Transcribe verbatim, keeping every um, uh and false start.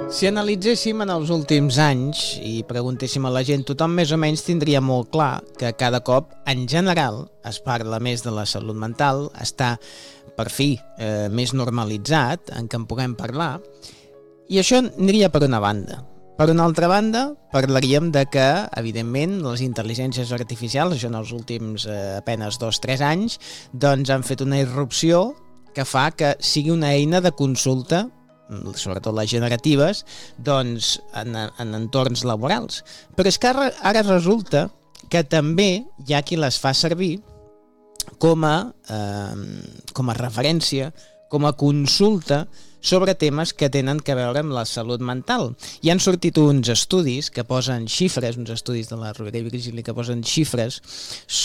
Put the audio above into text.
Si analitzéssim en els últims anys i preguntéssim a la gent, tothom més o menys tindria molt clar que cada cop, en general, es parla més de la salut mental, està, per fi, eh, més normalitzat en què en puguem parlar, i això aniria per una banda. Per una altra banda, parlaríem de que, evidentment, les intel·ligències artificials, això en els últims eh, apenes dos o tres anys, doncs han fet una irrupció que fa que sigui una eina de consulta, sobretot les generatives, doncs en, en entorns laborals. Però és que ara, ara resulta que també hi ha qui les fa servir com a, eh, com a referència, com a consulta sobre temes que tenen a veure amb la salut mental. Hi han sortit uns estudis que posen xifres, uns estudis de la Rovira i Virgili que posen xifres